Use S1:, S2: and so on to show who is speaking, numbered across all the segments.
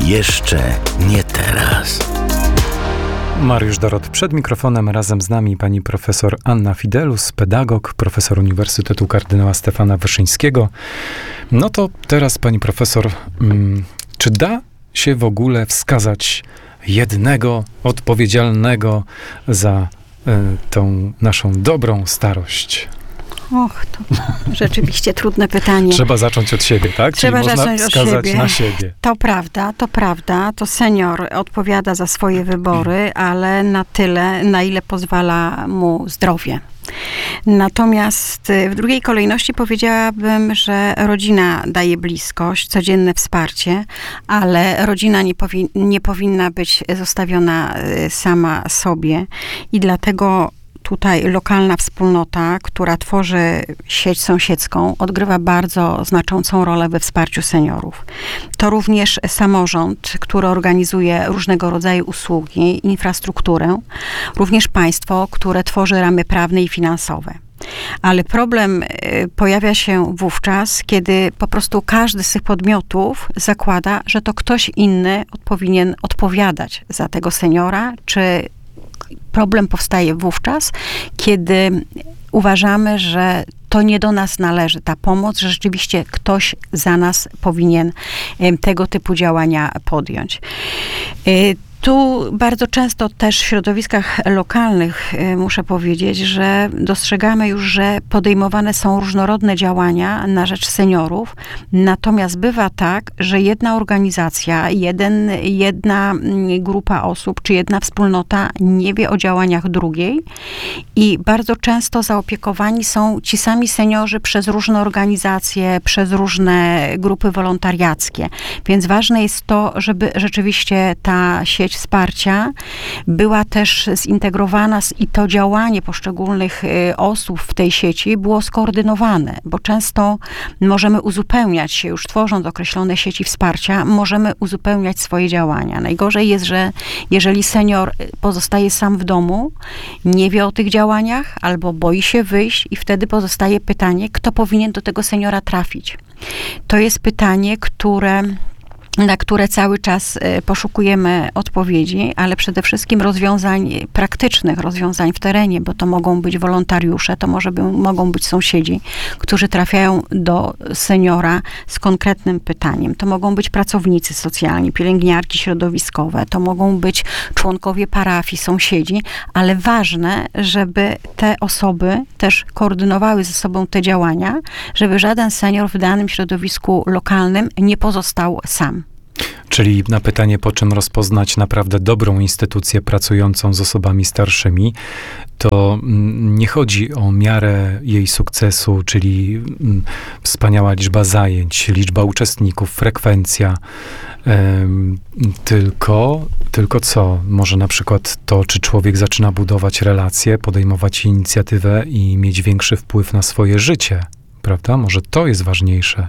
S1: Jeszcze nie teraz.
S2: Mariusz Dorot przed mikrofonem, razem z nami pani profesor Anna Fidelus, pedagog, profesor Uniwersytetu Kardynała Stefana Wyszyńskiego. No to teraz pani profesor, czy da się w ogóle wskazać jednego odpowiedzialnego za tą naszą dobrą starość?
S3: Och, to rzeczywiście trudne pytanie.
S2: Trzeba zacząć od siebie, tak?
S3: Trzeba
S2: Czyli
S3: zacząć
S2: można
S3: od
S2: wskazać
S3: siebie.
S2: na siebie.
S3: To prawda. To senior odpowiada za swoje wybory, ale na tyle, na ile pozwala mu zdrowie. Natomiast w drugiej kolejności powiedziałabym, że rodzina daje bliskość, codzienne wsparcie, ale rodzina nie powinna być zostawiona sama sobie i dlatego tutaj lokalna wspólnota, która tworzy sieć sąsiedzką, odgrywa bardzo znaczącą rolę we wsparciu seniorów. To również samorząd, który organizuje różnego rodzaju usługi, infrastrukturę, również państwo, które tworzy ramy prawne i finansowe. Ale problem pojawia się wówczas, kiedy po prostu każdy z tych podmiotów zakłada, że to ktoś inny powinien odpowiadać za tego seniora, czy problem powstaje wówczas, kiedy uważamy, że to nie do nas należy ta pomoc, że rzeczywiście ktoś za nas powinien tego typu działania podjąć. Tu bardzo często też w środowiskach lokalnych muszę powiedzieć, że dostrzegamy już, że podejmowane są różnorodne działania na rzecz seniorów, natomiast bywa tak, że jedna organizacja, jedna grupa osób, czy jedna wspólnota nie wie o działaniach drugiej i bardzo często zaopiekowani są ci sami seniorzy przez różne organizacje, przez różne grupy wolontariackie. Więc ważne jest to, żeby rzeczywiście ta sieć wsparcia była też zintegrowana i to działanie poszczególnych osób w tej sieci było skoordynowane, bo często możemy uzupełniać się, już tworząc określone sieci wsparcia, możemy uzupełniać swoje działania. Najgorzej jest, że jeżeli senior pozostaje sam w domu, nie wie o tych działaniach albo boi się wyjść i wtedy pozostaje pytanie, kto powinien do tego seniora trafić. To jest pytanie, na które cały czas poszukujemy odpowiedzi, ale przede wszystkim rozwiązań praktycznych, rozwiązań w terenie, bo to mogą być wolontariusze, to mogą być sąsiedzi, którzy trafiają do seniora z konkretnym pytaniem. To mogą być pracownicy socjalni, pielęgniarki środowiskowe, to mogą być członkowie parafii, sąsiedzi, ale ważne, żeby te osoby też koordynowały ze sobą te działania, żeby żaden senior w danym środowisku lokalnym nie pozostał sam.
S2: Czyli na pytanie, po czym rozpoznać naprawdę dobrą instytucję pracującą z osobami starszymi, to nie chodzi o miarę jej sukcesu, czyli wspaniała liczba zajęć, liczba uczestników, frekwencja, tylko co? Może na przykład to, czy człowiek zaczyna budować relacje, podejmować inicjatywę i mieć większy wpływ na swoje życie, prawda? Może to jest ważniejsze.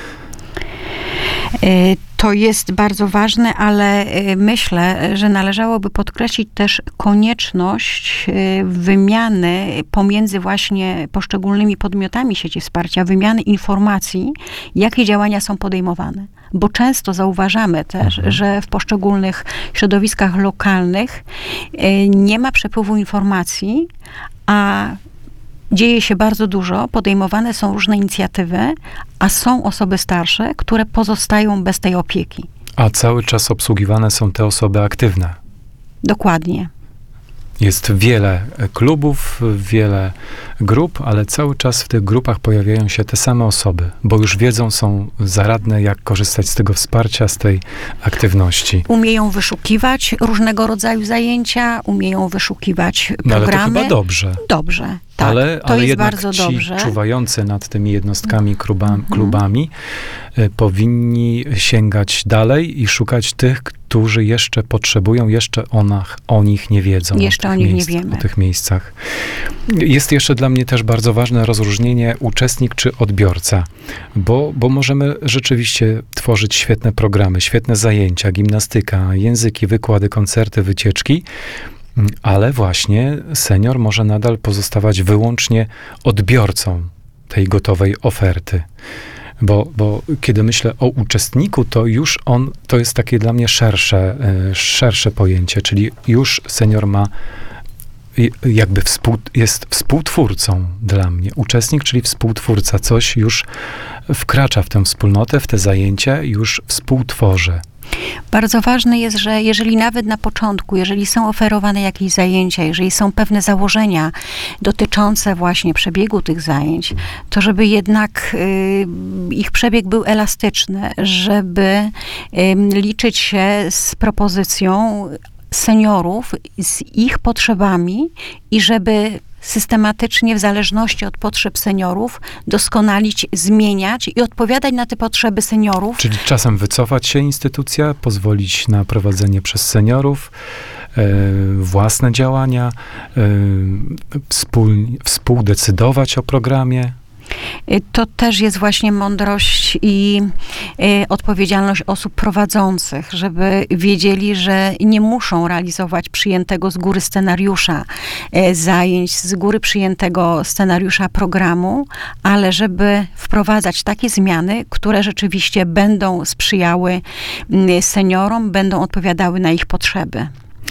S3: To jest bardzo ważne, ale myślę, że należałoby podkreślić też konieczność wymiany pomiędzy właśnie poszczególnymi podmiotami sieci wsparcia, wymiany informacji, jakie działania są podejmowane. Bo często zauważamy też, że w poszczególnych środowiskach lokalnych nie ma przepływu informacji, a dzieje się bardzo dużo, podejmowane są różne inicjatywy, a są osoby starsze, które pozostają bez tej opieki.
S2: A cały czas obsługiwane są te osoby aktywne.
S3: Dokładnie.
S2: Jest wiele klubów, wiele grup, ale cały czas w tych grupach pojawiają się te same osoby, bo już wiedzą, są zaradne, jak korzystać z tego wsparcia, z tej aktywności.
S3: Umieją wyszukiwać różnego rodzaju zajęcia, umieją wyszukiwać programy.
S2: No ale to chyba dobrze.
S3: Dobrze. Tak,
S2: ale
S3: to jest
S2: jednak
S3: bardzo
S2: ci
S3: dobrze.
S2: czuwający nad tymi jednostkami, klubami powinni sięgać dalej i szukać tych, którzy jeszcze potrzebują, jeszcze o nich nie wiedzą.
S3: Jeszcze o nich nie wiemy.
S2: O tych miejscach. Jest jeszcze dla mnie też bardzo ważne rozróżnienie uczestnik czy odbiorca, bo możemy rzeczywiście tworzyć świetne programy, świetne zajęcia, gimnastyka, języki, wykłady, koncerty, wycieczki, ale właśnie senior może nadal pozostawać wyłącznie odbiorcą tej gotowej oferty. Bo kiedy myślę o uczestniku, to już to jest takie dla mnie szersze pojęcie, czyli już senior ma jakby jest współtwórcą dla mnie. Uczestnik, czyli współtwórca, coś już wkracza w tę wspólnotę, w te zajęcia, już współtworzy.
S3: Bardzo ważne jest, że jeżeli nawet na początku, jeżeli są oferowane jakieś zajęcia, jeżeli są pewne założenia dotyczące właśnie przebiegu tych zajęć, to żeby jednak ich przebieg był elastyczny, żeby liczyć się z propozycją seniorów, z ich potrzebami i żeby systematycznie, w zależności od potrzeb seniorów, doskonalić, zmieniać i odpowiadać na te potrzeby seniorów.
S2: Czyli czasem wycofać się instytucja, pozwolić na prowadzenie przez seniorów, własne działania, współdecydować o programie.
S3: To też jest właśnie mądrość i odpowiedzialność osób prowadzących, żeby wiedzieli, że nie muszą realizować przyjętego z góry scenariusza zajęć, z góry przyjętego scenariusza programu, ale żeby wprowadzać takie zmiany, które rzeczywiście będą sprzyjały seniorom, będą odpowiadały na ich potrzeby.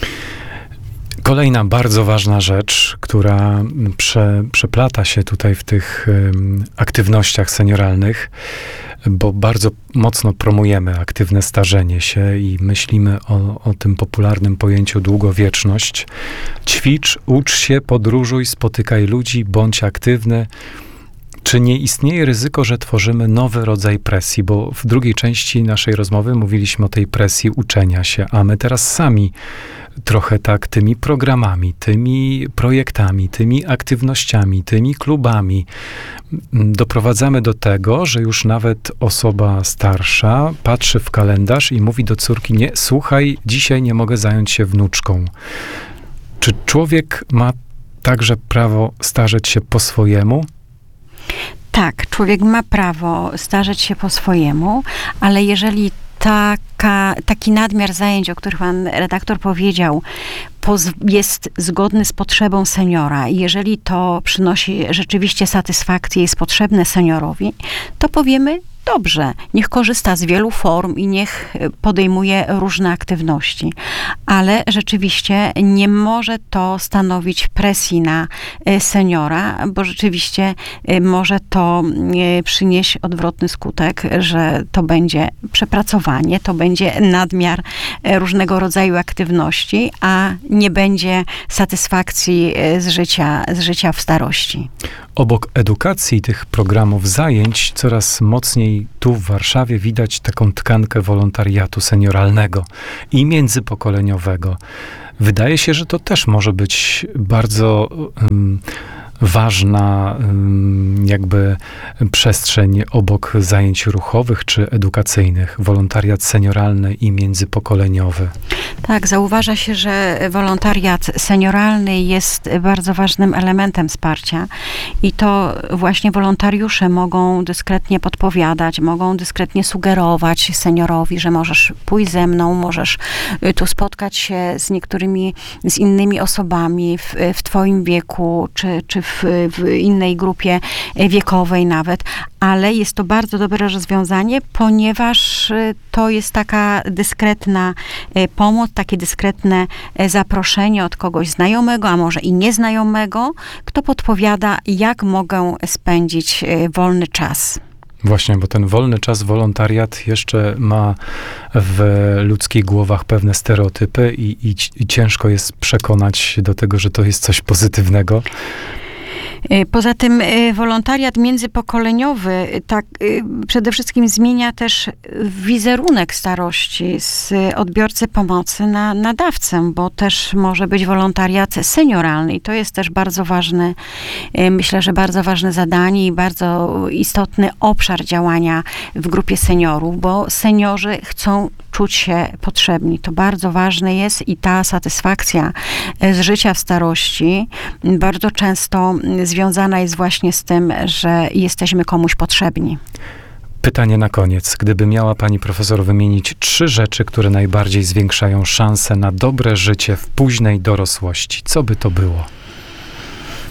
S2: Kolejna bardzo ważna rzecz, która przeplata się tutaj w tych aktywnościach senioralnych, bo bardzo mocno promujemy aktywne starzenie się i myślimy o tym popularnym pojęciu długowieczność. Ćwicz, ucz się, podróżuj, spotykaj ludzi, bądź aktywny. Czy nie istnieje ryzyko, że tworzymy nowy rodzaj presji? Bo w drugiej części naszej rozmowy mówiliśmy o tej presji uczenia się, a my teraz sami trochę tak tymi programami, tymi projektami, tymi aktywnościami, tymi klubami doprowadzamy do tego, że już nawet osoba starsza patrzy w kalendarz i mówi do córki: nie, słuchaj, dzisiaj nie mogę zająć się wnuczką. Czy człowiek ma także prawo starzeć się po swojemu?
S3: Tak, człowiek ma prawo starzeć się po swojemu, ale jeżeli taki nadmiar zajęć, o których pan redaktor powiedział, jest zgodny z potrzebą seniora i jeżeli to przynosi rzeczywiście satysfakcję, jest potrzebne seniorowi, to powiemy: dobrze, niech korzysta z wielu form i niech podejmuje różne aktywności. Ale rzeczywiście nie może to stanowić presji na seniora, bo rzeczywiście może to przynieść odwrotny skutek, że to będzie przepracowanie, to będzie nadmiar różnego rodzaju aktywności, a nie będzie satysfakcji z życia w starości.
S2: Obok edukacji tych programów zajęć coraz mocniej tu w Warszawie widać taką tkankę wolontariatu senioralnego i międzypokoleniowego. Wydaje się, że to też może być bardzo ważna jakby przestrzeń obok zajęć ruchowych czy edukacyjnych, wolontariat senioralny i międzypokoleniowy.
S3: Tak, zauważa się, że wolontariat senioralny jest bardzo ważnym elementem wsparcia i to właśnie wolontariusze mogą dyskretnie podpowiadać, mogą dyskretnie sugerować seniorowi, że możesz pójść ze mną, możesz tu spotkać się z innymi osobami w twoim wieku, czy w innej grupie wiekowej nawet, ale jest to bardzo dobre rozwiązanie, ponieważ to jest taka dyskretna pomoc, takie dyskretne zaproszenie od kogoś znajomego, a może i nieznajomego, kto podpowiada, jak mogę spędzić wolny czas.
S2: Właśnie, bo ten wolny czas, wolontariat jeszcze ma w ludzkich głowach pewne stereotypy i ciężko jest przekonać do tego, że to jest coś pozytywnego.
S3: Poza tym wolontariat międzypokoleniowy przede wszystkim zmienia też wizerunek starości z odbiorcy pomocy na nadawcę, bo też może być wolontariat senioralny i to jest też bardzo ważny, myślę, że bardzo ważne zadanie i bardzo istotny obszar działania w grupie seniorów, bo seniorzy chcą czuć się potrzebni. To bardzo ważne jest i ta satysfakcja z życia w starości bardzo często związana jest właśnie z tym, że jesteśmy komuś potrzebni.
S2: Pytanie na koniec. Gdyby miała pani profesor wymienić 3 rzeczy, które najbardziej zwiększają szanse na dobre życie w późnej dorosłości, co by to było?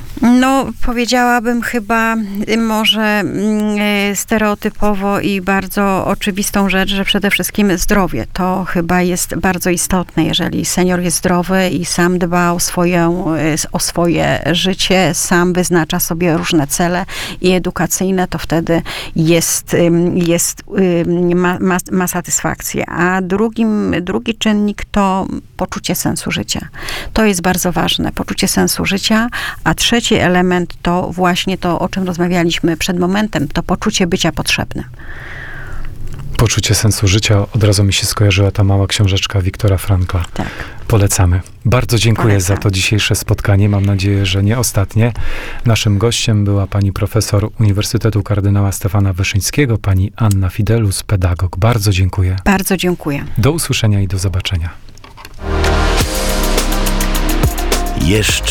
S3: No, powiedziałabym chyba może stereotypowo i bardzo oczywistą rzecz, że przede wszystkim zdrowie. To chyba jest bardzo istotne. Jeżeli senior jest zdrowy i sam dba o swoje życie, sam wyznacza sobie różne cele i edukacyjne, to wtedy ma satysfakcję. A drugi czynnik to poczucie sensu życia. To jest bardzo ważne. Poczucie sensu życia, a trzeci element to właśnie to, o czym rozmawialiśmy przed momentem, to poczucie bycia potrzebnym.
S2: Poczucie sensu życia, od razu mi się skojarzyła ta mała książeczka Wiktora Frankla.
S3: Tak.
S2: Polecamy. Bardzo dziękuję
S3: Polecam.
S2: za to dzisiejsze spotkanie. Mam nadzieję, że nie ostatnie. Naszym gościem była pani profesor Uniwersytetu Kardynała Stefana Wyszyńskiego, pani Anna Fidelus, pedagog. Bardzo dziękuję.
S3: Bardzo dziękuję.
S2: Do usłyszenia i do zobaczenia.
S1: Jeszcze